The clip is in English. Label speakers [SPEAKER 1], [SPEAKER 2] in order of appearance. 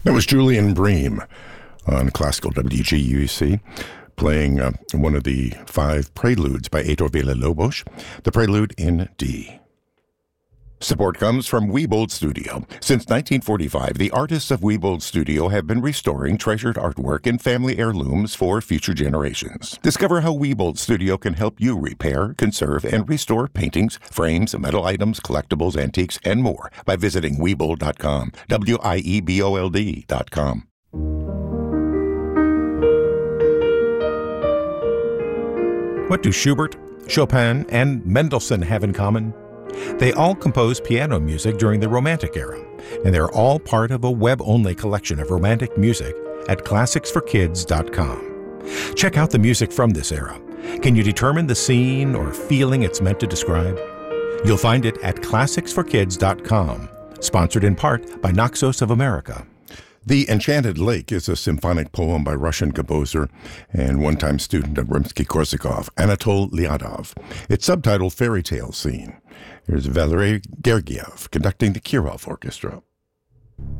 [SPEAKER 1] That was Julian Bream on classical WGUC, playing one of the 5 preludes by Heitor Villa-Lobos, the prelude in D. Support comes from Wiebold Studio. Since 1945, the artists of Wiebold Studio have been restoring treasured artwork and family heirlooms for future generations. Discover how Wiebold Studio can help you repair, conserve, and restore paintings, frames, metal items, collectibles, antiques, and more by visiting Wiebold.com, Wiebold.com.
[SPEAKER 2] What do Schubert, Chopin, and Mendelssohn have in common? They all composed piano music during the Romantic era, and they're all part of a web-only collection of romantic music at classicsforkids.com. Check out the music from this era. Can you determine the scene or feeling it's meant to describe? You'll find it at classicsforkids.com, sponsored in part by Naxos of America.
[SPEAKER 1] The Enchanted Lake is a symphonic poem by Russian composer and one-time student of Rimsky-Korsakov, Anatol Lyadov. It's subtitled Fairy Tale Scene. Here's Valery Gergiev conducting the Kirov Orchestra.